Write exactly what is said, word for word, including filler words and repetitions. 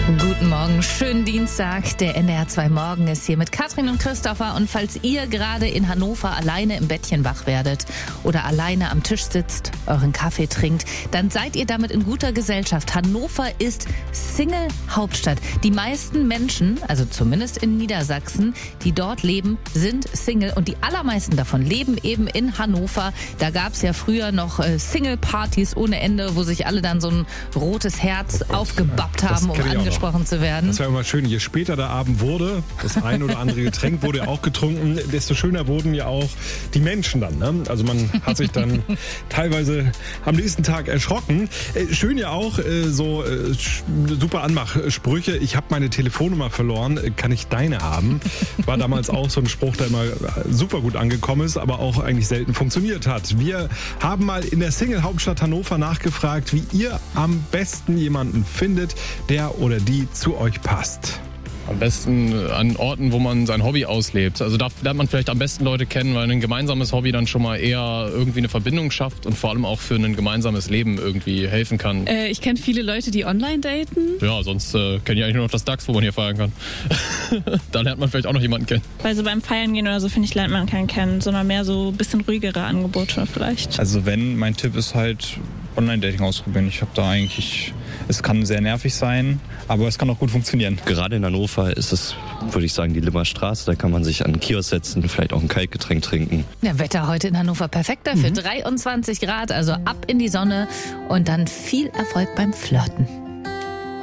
Guten Morgen, schönen Dienstag. Der N D R zwei Morgen ist hier mit Katrin und Christopher. Und falls ihr gerade in Hannover alleine im Bettchen wach werdet oder alleine am Tisch sitzt, euren Kaffee trinkt, dann seid ihr damit in guter Gesellschaft. Hannover ist Single-Hauptstadt. Die meisten Menschen, also zumindest in Niedersachsen, die dort leben, sind Single. Und die allermeisten davon leben eben in Hannover. Da gab es ja früher noch äh, Single-Partys ohne Ende, wo sich alle dann so ein rotes Herz oh aufgebappt haben, um angesprochen zu werden. Das war immer schön. Je später der Abend wurde, das ein oder andere Getränk wurde ja auch getrunken, desto schöner wurden ja auch die Menschen dann. Ne? Also man hat sich dann teilweise am nächsten Tag erschrocken. Äh, schön ja auch äh, so äh, super Anmachsprüche. Ich habe meine Telefonnummer verloren, kann ich deine haben? War damals auch so ein Spruch, der immer super gut angekommen ist, aber auch eigentlich selten funktioniert hat. Wir haben mal in der Single-Hauptstadt Hannover nachgefragt, wie ihr am besten jemanden findet, der oder die zu euch passt. Am besten an Orten, wo man sein Hobby auslebt. Also da lernt man vielleicht am besten Leute kennen, weil ein gemeinsames Hobby dann schon mal eher irgendwie eine Verbindung schafft und vor allem auch für ein gemeinsames Leben irgendwie helfen kann. Äh, ich kenne viele Leute, die online daten. Ja, sonst äh, kenne ich eigentlich nur noch das D A X, wo man hier feiern kann. Da lernt man vielleicht auch noch jemanden kennen. Weil so beim Feiern gehen oder so, finde ich, lernt man keinen kennen, sondern mehr so ein bisschen ruhigere Angebote vielleicht. Also wenn, mein Tipp ist halt Online-Dating ausprobieren. Ich habe da eigentlich, es kann sehr nervig sein, aber es kann auch gut funktionieren. Gerade in Hannover ist es, würde ich sagen, die Limmerstraße. Da kann man sich an den Kiosk setzen, vielleicht auch ein Kaltgetränk trinken. Ja, Wetter heute in Hannover perfekt dafür. Mhm. dreiundzwanzig Grad, also ab in die Sonne und dann viel Erfolg beim Flirten.